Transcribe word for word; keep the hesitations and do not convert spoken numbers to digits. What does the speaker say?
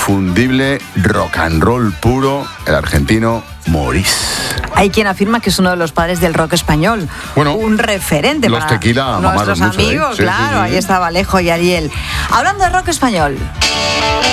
inconfundible rock and roll puro, el argentino Maurice. Hay quien afirma que es uno de los padres del rock español, bueno, un referente los para tequila nuestros mamaron mucho, amigos, ¿eh? Sí, claro, sí, sí. Ahí está Alejo y Ariel. Hablando de rock español.